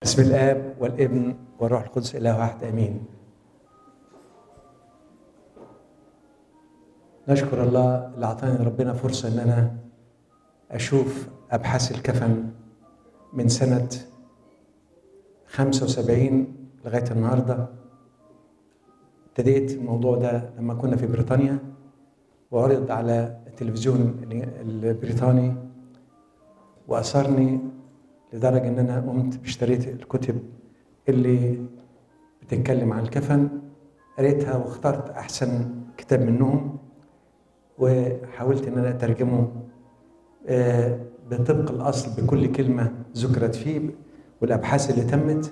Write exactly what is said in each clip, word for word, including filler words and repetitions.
بسم الآب والابن والروح القدس إله واحد آمين. نشكر الله اللي أعطاني ربنا فرصة إن أنا أشوف أبحاث الكفن من سنة خمسة وسبعين لغاية النهاردة. ابتديت الموضوع ده لما كنا في بريطانيا وعرض على التلفزيون البريطاني وأثرني لدرجة إن أنا قمت اشتريت الكتب اللي بتتكلم عن الكفن، قريتها واخترت أحسن كتاب منهم وحاولت إن أنا أترجمه بطبق الأصل بكل كلمة ذكرت فيه والأبحاث اللي تمت.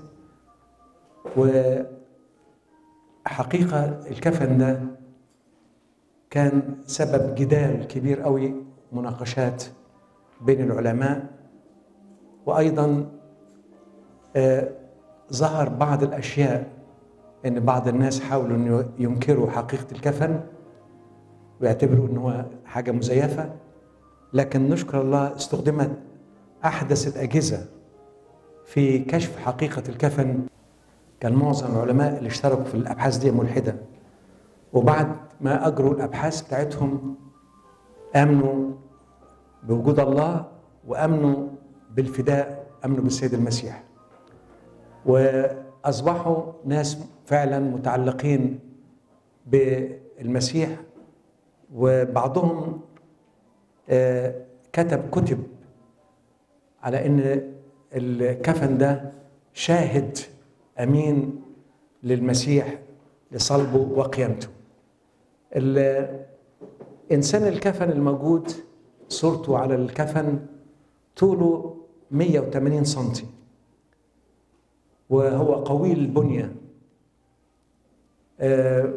وحقيقة الكفن ده كان سبب جدال كبير قوي، مناقشات بين العلماء، وأيضا آه ظهر بعض الأشياء إن بعض الناس حاولوا أن ينكروا حقيقة الكفن ويعتبروا أنه حاجة مزيفة، لكن نشكر الله استخدمت أحدث الأجهزة في كشف حقيقة الكفن. كان معظم العلماء اللي اشتركوا في الأبحاث دي ملحدة، وبعد ما أجروا الأبحاث بتاعتهم آمنوا بوجود الله وآمنوا بالفداء، آمنوا بالسيد المسيح، وأصبحوا ناس فعلا متعلقين بالمسيح. وبعضهم كتب كتب على أن الكفن ده شاهد أمين للمسيح لصلبه وقيامته. الإنسان الكفن الموجود صورته على الكفن طوله مئة وثمانين سنتي، وهو قوي البنية، آه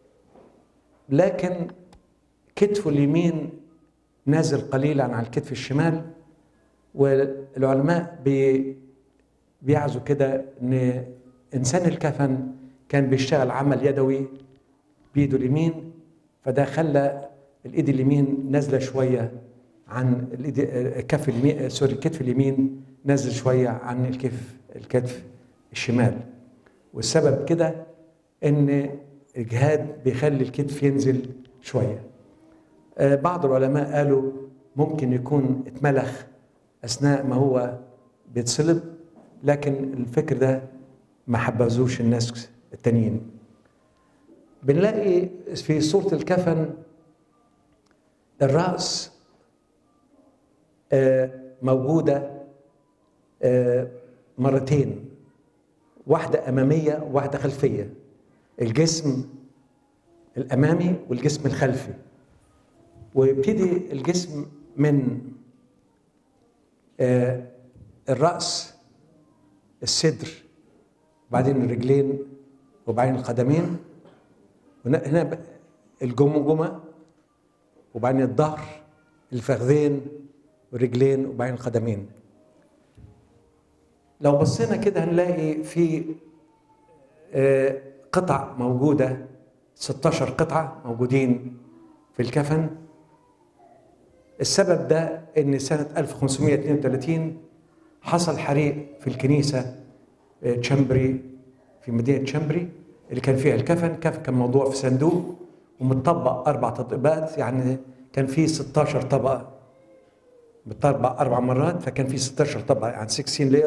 لكن كتفه اليمين نازل قليلا عن الكتف الشمال. والعلماء بي بيعزوا كده ان انسان الكفن كان بيشتغل عمل يدوي بيده اليمين، فده خلى الايد اليمين نازله شويه عن الايد الكف اليمين، سوري الكتف اليمين نازل شويه عن الكتف الكتف الشمال. والسبب كده ان الاجهاد بيخلي الكتف ينزل شويه. بعض العلماء قالوا ممكن يكون اتملخ اثناء ما هو بيتصلب، لكن الفكر ده ما حبذوش الناس التانيين. بنلاقي في صورة الكفن الرأس موجودة مرتين، واحدة أمامية وواحدة خلفية، الجسم الأمامي والجسم الخلفي. ويبتدي الجسم من الرأس، الصدر، وبعدين الرجلين، وبعدين القدمين، هنا الجمجمة، وبعدين الظهر، الفخذين والرجلين، وبعدين القدمين. لو بصينا كده هنلاقي في قطع موجودة، ستة عشر قطعة موجودين في الكفن. السبب ده ان سنة ألف وخمسمئة واثنين وثلاثين حصل حريق في الكنيسة تشامبري في مدينة تشامبري اللي كان فيها الكفن. كان موضوع في صندوق ومتطبق أربع تطبيقات، يعني كان فيه ستة عشر طبقة متطبق أربع مرات، فكان فيه ستة عشر طبقة، يعني ستة عشر لاير.